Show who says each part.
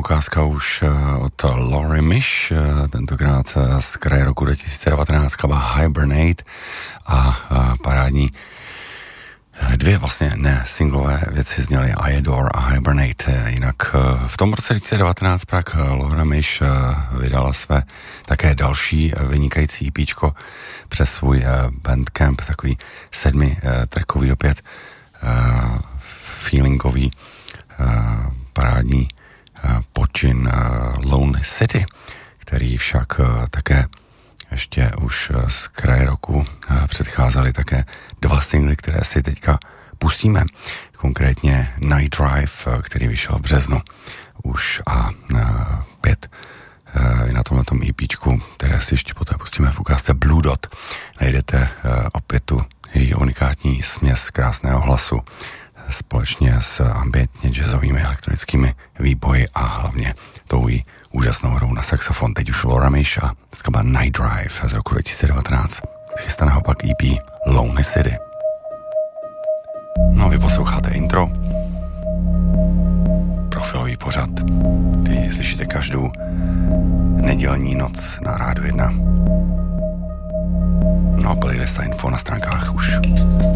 Speaker 1: ukázka už od Laurie Mish, tentokrát z kraje roku 2019, kaba Hibernate a parádní dvě vlastně singlové věci zněly I Adore a Hibernate. Jinak v tom roce 2019 pak Laura Mish vydala své také další vynikající EPčko přes svůj Bandcamp, takový 7trackový opět feelingový parádní počin Lonely City, který však také ještě už z kraje roku předcházely také dva singly, které si teďka pustíme. Konkrétně Night Drive, který vyšel v březnu už a 5 na tomhletom EPčku, které si ještě poté pustíme v ukázce Blue Dot. Najdete opět tu její unikátní směs krásného hlasu společně s ambientně jazzovými elektronickými výboji a hlavně tou jí úžasnou hrou na saxofon. Teď už Laura Mish a skladba Night Drive z roku 2019. Chystaného pak EP Lonely City. No, vy posloucháte intro. Profilový pořad, který slyšíte každou nedělní noc na Rádiu 1. No a playlista info na stránkách